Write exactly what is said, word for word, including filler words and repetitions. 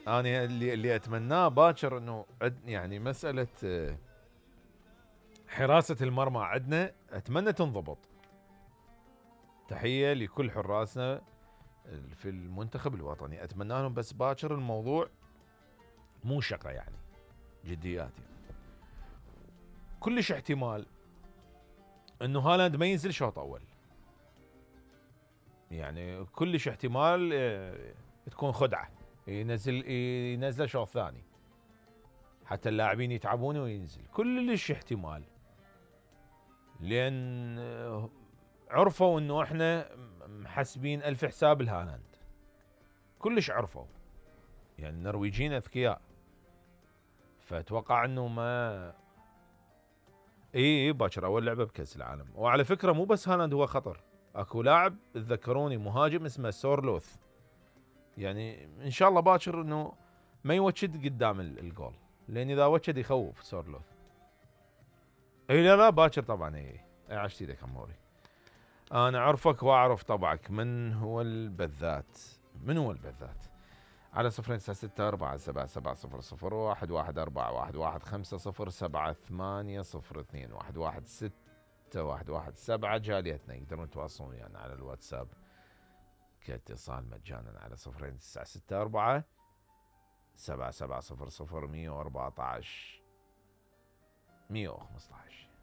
انا اللي اللي اتمناه باكر انه يعني مساله حراسه المرمى عندنا اتمنى تنضبط. تحيه لكل حراسنا في المنتخب الوطني، اتمنى لهم بس باكر الموضوع مو شقه يعني، جديات يعني. كلش احتمال انه هالاند ما ينزل شوط اول، يعني كلش احتمال تكون خدعه، ينزل ينزل شوط ثاني حتى اللاعبين يتعبون وينزل، كلش احتمال. لان عرفوا انه احنا محسبين الف حساب الهالاند، كلش عرفوا، يعني النرويجيين اذكياء، فاتوقع انه ما اي اي باكر اول لعبه بكاس العالم. وعلى فكره مو بس هالاند هو خطر، اكو لاعب تذكروني مهاجم اسمه سورلوث، يعني ان شاء الله باكر انه ما يوجد قدام الجول، لان اذا وجد يخوف سورلوث. اي لا لا باكر طبعا. اي اي عشت ايدك عموري، انا اعرفك واعرف طبعك. من هو البذات؟ من هو البذات؟ على صفرين تسعة ستة أربعة سبعة سبعة صفر صفر واحد واحد أربعة واحد واحد خمسة صفر سبعة ثمانية صفر اثنين واحد واحد ستة واحد واحد سبعة. جاليتنا يقدرون يتواصلون ويانا يعني على الواتساب كاتصال مجانا على صفرين تسعة ستة أربعة سبعة سبعة صفر صفر مية وأربعة عشر مية وخمسة عشر.